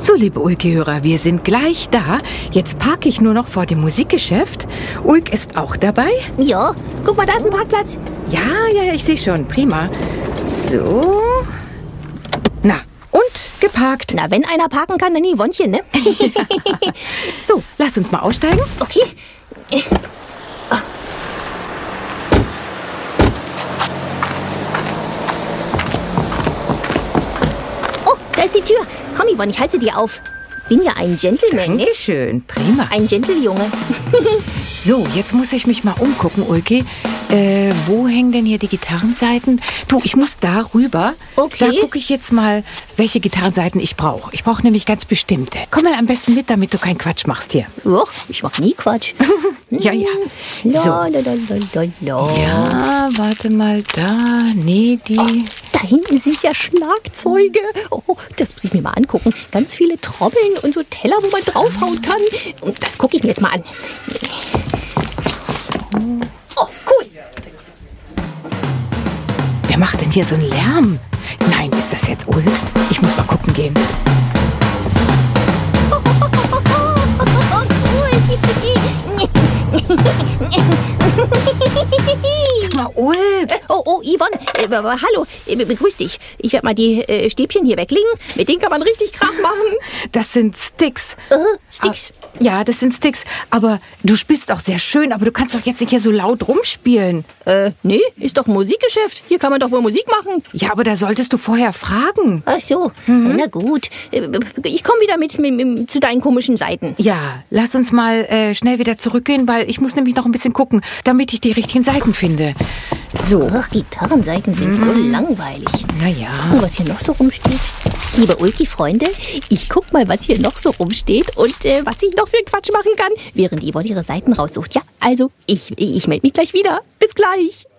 So, liebe Ulki-Hörer, wir sind gleich da. Jetzt parke ich nur noch vor dem Musikgeschäft. Ulk ist auch dabei. Ja, guck mal, da ist ein Parkplatz. Ja, ich sehe schon. Prima. So. Na, und geparkt. Na, wenn einer parken kann, dann Yvonnchen, ne? So, lass uns mal aussteigen. Okay. Oh, da ist die Tür. Komm, Yvonne, ich halte sie dir auf. Bin ja ein Gentleman, ne? Dankeschön. Prima. Ein Gentle-Junge. So, jetzt muss ich mich mal umgucken, Ulki. Wo hängen denn hier die Gitarrenseiten? Du, ich muss da rüber. Okay. Da gucke ich jetzt mal, welche Gitarrenseiten ich brauche. Ich brauche nämlich ganz bestimmte. Komm mal am besten mit, damit du keinen Quatsch machst hier. Och, ich mach nie Quatsch. Ja. La, So. la, la, la, la. Ja, warte mal, da. Nee, die... Da hinten sind ja Schlagzeuge. Oh, das muss ich mir mal angucken. Ganz viele Trommeln und so Teller, wo man draufhauen kann. Und das gucke ich mir jetzt mal an. Oh, cool. Wer macht denn hier so einen Lärm? Nein, ist das jetzt Ulk? Ich muss mal gucken gehen. Sag mal, Ulk. Oh, Yvonne, hallo, begrüß dich. Ich werde mal die Stäbchen hier weglegen. Mit denen kann man richtig Krach machen. Das sind Sticks. Sticks. Ja, das sind Sticks. Aber du spielst auch sehr schön, aber du kannst doch jetzt nicht hier so laut rumspielen. Nee, ist doch ein Musikgeschäft. Hier kann man doch wohl Musik machen. Ja, aber da solltest du vorher fragen. Ach so, na gut. Ich komme wieder mit zu deinen komischen Seiten. Ja, lass uns mal schnell wieder zurückgehen, weil ich muss nämlich noch ein bisschen gucken, damit ich die richtigen Seiten finde. So. Ach, Gitarrenseiten sind so langweilig. Naja. Und was hier noch so rumsteht? Liebe Ulki-Freunde, ich guck mal, was hier noch so rumsteht und was ich noch für Quatsch machen kann, während Yvonne ihre Seiten raussucht. Ja, also, ich melde mich gleich wieder. Bis gleich.